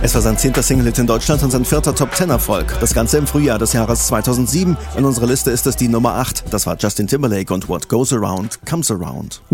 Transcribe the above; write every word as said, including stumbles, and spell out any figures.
Es war sein zehnter Single-Hit in Deutschland und sein vierter Top-Ten-Erfolg. Das Ganze im Frühjahr des Jahres zweitausendsieben. In unserer Liste ist es die Nummer acht. Das war Justin Timberlake und What Goes Around Comes Around.